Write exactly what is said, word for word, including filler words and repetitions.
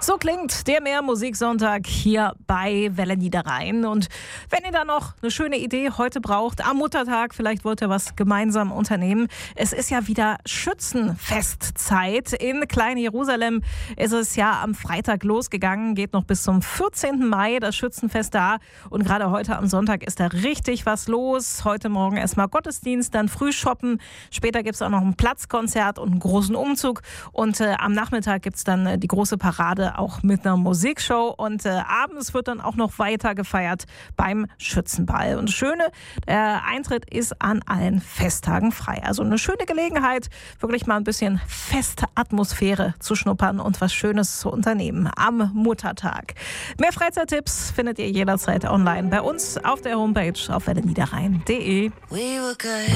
So klingt der Mehr-Musiksonntag hier bei Welle Niederrhein. Und wenn ihr da noch eine schöne Idee heute braucht, am Muttertag, vielleicht wollt ihr was gemeinsam unternehmen. Es ist ja wieder Schützenfestzeit. In Klein-Jerusalem ist es ja am Freitag losgegangen, geht noch bis zum vierzehnten Mai das Schützenfest da. Und gerade heute am Sonntag ist da richtig was los. Heute Morgen erstmal Gottesdienst, dann Frühshoppen. Später gibt es auch noch ein Platzkonzert und einen großen Umzug. Und äh, am Nachmittag gibt es dann äh, die große Parade auch mit einer Musikshow. Und äh, abends wird dann auch noch weiter gefeiert beim Schützenball. Und das Schöne, der Eintritt ist an allen Festtagen frei. Also eine schöne Gelegenheit, wirklich mal ein bisschen feste Atmosphäre zu schnuppern und was Schönes zu unternehmen am Muttertag. Mehr Freizeittipps findet ihr jederzeit online bei uns auf der Homepage auf welle niederrhein punkt de.